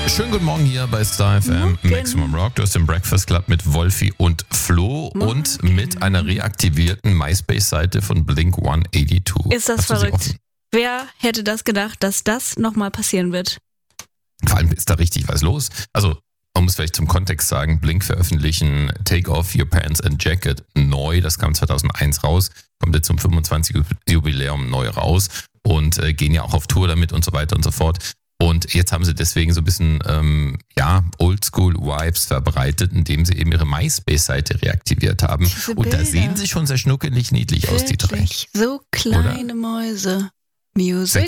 Schönen guten Morgen hier bei Star FM Maximum Rock. Du hast den Breakfast Club mit Wolfi und Flo und mit einer reaktivierten MySpace-Seite von Blink-182. Ist das verrückt? Wer hätte das gedacht, dass das nochmal passieren wird? Vor allem ist da richtig was los. Also man muss vielleicht zum Kontext sagen, Blink veröffentlichen Take Off Your Pants and Jacket neu. Das kam 2001 raus, kommt jetzt zum 25. Jubiläum neu raus und gehen ja auch auf Tour damit und so weiter und so fort. Und jetzt haben sie deswegen so ein bisschen Oldschool-Vibes verbreitet, indem sie eben ihre MySpace-Seite reaktiviert haben. Und da sehen sie schon sehr schnuckelig niedlich aus, die drei. So kleine Oder? Mäuse. Music.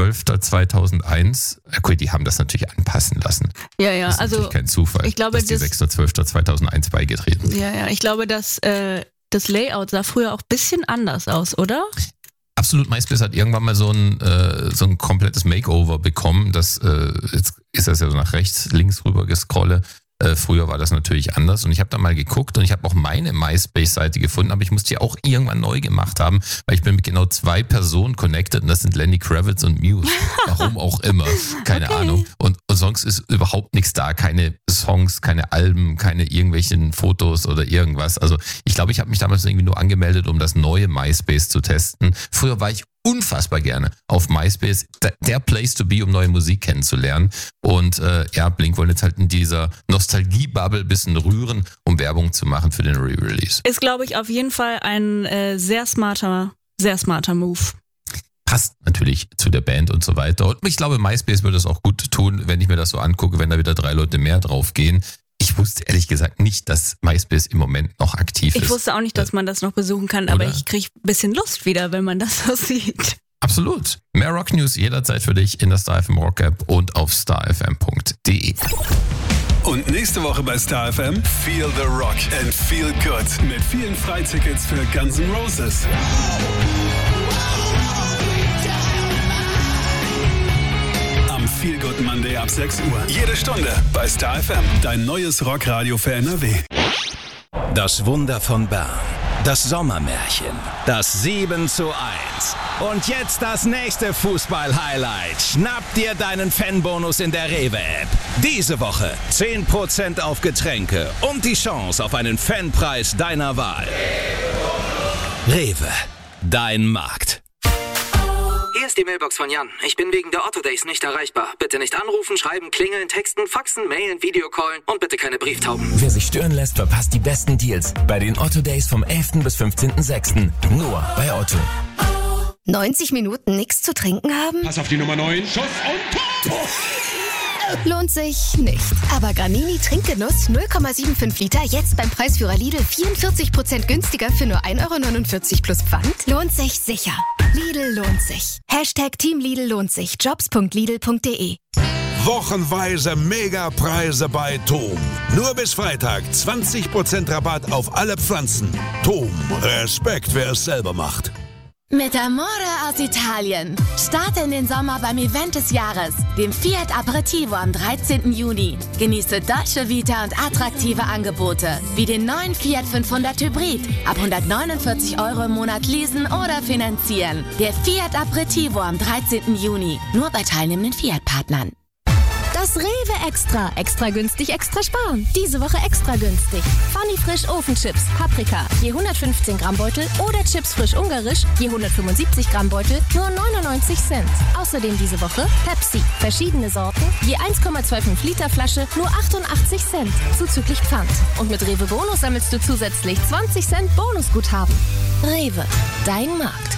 6.12.2001. Okay, die haben das natürlich anpassen lassen. Ja, das ist also natürlich kein Zufall, ich glaube, dass die 6.12.2001 beigetreten sind. Ja, ich glaube, dass das Layout sah früher auch ein bisschen anders aus, oder? Absolut, MySpace hat irgendwann mal so ein komplettes Makeover bekommen. Jetzt ist das ja so nach rechts, links rüber gescrolle. Früher war das natürlich anders und ich habe da mal geguckt und ich habe auch meine MySpace-Seite gefunden, aber ich musste die auch irgendwann neu gemacht haben, weil ich bin mit genau 2 Personen connected und das sind Lenny Kravitz und Muse. Warum auch immer, keine Ahnung. Und sonst ist überhaupt nichts da, keine Songs, keine Alben, keine irgendwelchen Fotos oder irgendwas. Also ich glaube, ich habe mich damals irgendwie nur angemeldet, um das neue MySpace zu testen. Früher war ich unfassbar gerne auf MySpace, der Place to be, um neue Musik kennenzulernen. Und Blink wollen jetzt halt in dieser Nostalgie-Bubble ein bisschen rühren, um Werbung zu machen für den Re-Release. Ist, glaube ich, auf jeden Fall ein sehr smarter Move. Passt natürlich zu der Band und so weiter. Und ich glaube, MySpace würde es auch gut tun, wenn ich mir das so angucke, wenn da wieder 3 Leute mehr drauf gehen. Ich wusste ehrlich gesagt nicht, dass MySpace im Moment noch aktiv ist. Ich wusste auch nicht, dass man das noch besuchen kann, aber ich kriege ein bisschen Lust wieder, wenn man das so sieht. Absolut. Mehr Rock News jederzeit für dich in der Star FM Rock App und auf starfm.de. Und nächste Woche bei Star FM Feel the Rock and Feel Good mit vielen Freitickets für Guns N' Roses. Feel Good Monday ab 6 Uhr. Jede Stunde bei Star FM. Dein neues Rockradio für NRW. Das Wunder von Bern. Das Sommermärchen. Das 7:1. Und jetzt das nächste Fußball-Highlight. Schnapp dir deinen Fanbonus in der Rewe-App. Diese Woche 10% auf Getränke und die Chance auf einen Fanpreis deiner Wahl. Rewe. Dein Markt. Hier ist die Mailbox von Jan. Ich bin wegen der Otto Days nicht erreichbar. Bitte nicht anrufen, schreiben, klingeln, texten, faxen, mailen, Videocallen und bitte keine Brieftauben. Wer sich stören lässt, verpasst die besten Deals bei den Otto Days vom 11. bis 15.06. Nur bei Otto. 90 Minuten nichts zu trinken haben? Pass auf die Nummer 9. Schuss und Tor! Lohnt sich nicht. Aber Granini Trinkgenuss 0,75 Liter jetzt beim Preisführer Lidl 44% günstiger für nur 1,49 € plus Pfand? Lohnt sich sicher. Lidl lohnt sich. Team Lidl lohnt sich. Jobs.lidl.de. Wochenweise Megapreise bei Tom. Nur bis Freitag 20% Rabatt auf alle Pflanzen. Tom, Respekt, wer es selber macht. Mit Amore aus Italien. Starte in den Sommer beim Event des Jahres, dem Fiat Aperitivo am 13. Juni. Genieße Dolce Vita und attraktive Angebote, wie den neuen Fiat 500 Hybrid. Ab 149 € im Monat leasen oder finanzieren. Der Fiat Aperitivo am 13. Juni. Nur bei teilnehmenden Fiat-Partnern. Das Rewe Extra. Extra günstig, extra sparen. Diese Woche extra günstig. Funny Frisch Ofenchips, Paprika, je 115 Gramm Beutel oder Chips frisch ungarisch, je 175 Gramm Beutel, nur 99 Cent. Außerdem diese Woche Pepsi, verschiedene Sorten, je 1,25 Liter Flasche, nur 88 Cent, zuzüglich Pfand. Und mit Rewe Bonus sammelst du zusätzlich 20 Cent Bonusguthaben. Rewe, dein Markt.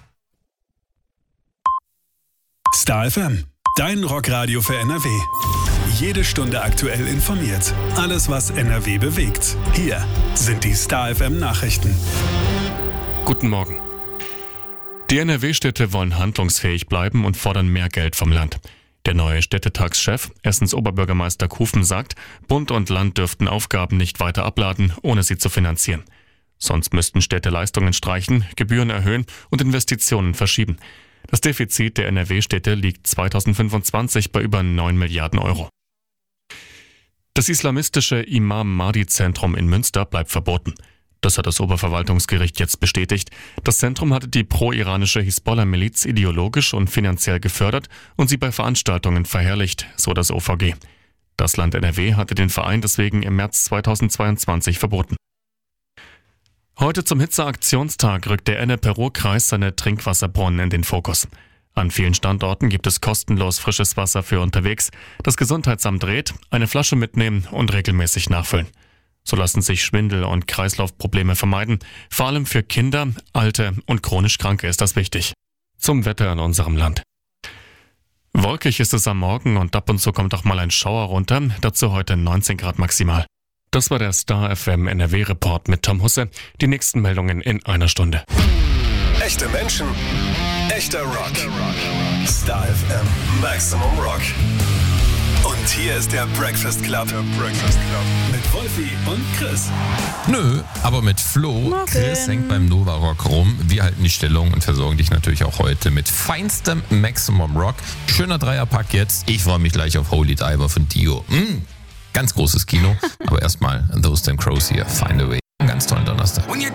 Star FM. Dein Rockradio für NRW. Jede Stunde aktuell informiert. Alles, was NRW bewegt. Hier sind die Star FM Nachrichten. Guten Morgen. Die NRW-Städte wollen handlungsfähig bleiben und fordern mehr Geld vom Land. Der neue Städtetagschef, Essens Oberbürgermeister Kufen, sagt, Bund und Land dürften Aufgaben nicht weiter abladen, ohne sie zu finanzieren. Sonst müssten Städte Leistungen streichen, Gebühren erhöhen und Investitionen verschieben. Das Defizit der NRW-Städte liegt 2025 bei über 9 Milliarden Euro. Das islamistische Imam-Mahdi-Zentrum in Münster bleibt verboten. Das hat das Oberverwaltungsgericht jetzt bestätigt. Das Zentrum hatte die pro-iranische Hisbollah-Miliz ideologisch und finanziell gefördert und sie bei Veranstaltungen verherrlicht, so das OVG. Das Land NRW hatte den Verein deswegen im März 2022 verboten. Heute zum Hitzeaktionstag rückt der Ennepe-Ruhr-Kreis seine Trinkwasserbrunnen in den Fokus. An vielen Standorten gibt es kostenlos frisches Wasser für unterwegs. Das Gesundheitsamt rät, eine Flasche mitnehmen und regelmäßig nachfüllen. So lassen sich Schwindel- und Kreislaufprobleme vermeiden. Vor allem für Kinder, Alte und chronisch Kranke ist das wichtig. Zum Wetter in unserem Land. Wolkig ist es am Morgen und ab und zu kommt auch mal ein Schauer runter. Dazu heute 19 Grad maximal. Das war der Star FM NRW-Report mit Tom Husse. Die nächsten Meldungen in einer Stunde. Echte Menschen, echter Rock. Star FM Maximum Rock. Und hier ist der Breakfast Club. Mit Wolfi und Chris. Nö, aber mit Flo. Morgen. Chris hängt beim Nova Rock rum. Wir halten die Stellung und versorgen dich natürlich auch heute mit feinstem Maximum Rock. Schöner Dreierpack jetzt. Ich freue mich gleich auf Holy Diver von Dio. Ganz großes Kino. Aber erstmal Those Damn Crows hier. Find a Way. Einen ganz tollen Donnerstag.